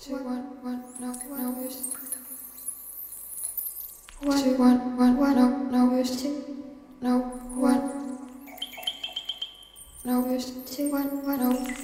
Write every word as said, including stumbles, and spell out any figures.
two, one, one, no, no, there's one, two, one, one, one, no, no, there's two, no, one, no, there's two, one, one, no.